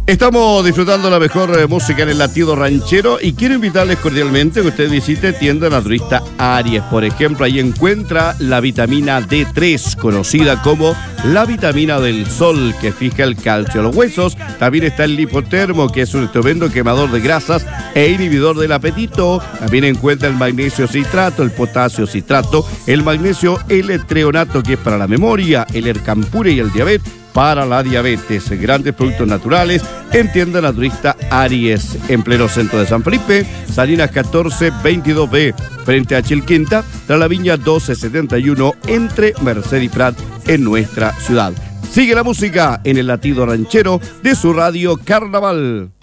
Estamos disfrutando la mejor música en el latido ranchero y quiero invitarles cordialmente a que usted visite tienda naturista Aries. Por ejemplo, ahí encuentra la vitamina D3, conocida como la vitamina del sol, que fija el calcio a los huesos. También está el lipotermo, que es un estupendo quemador de grasas e inhibidor del apetito. También encuentra el magnesio citrato, el potasio citrato, el magnesio L-treonato, que es para la memoria, el Ercampure y el diabetes, para la diabetes. Grandes productos naturales en tienda naturista Aries, en pleno centro de San Felipe, Salinas 1422B, frente a Chilquinta, tras la Viña 1271, entre Merced y Prat, en nuestra ciudad. Sigue la música en el latido ranchero de su radio Carnaval.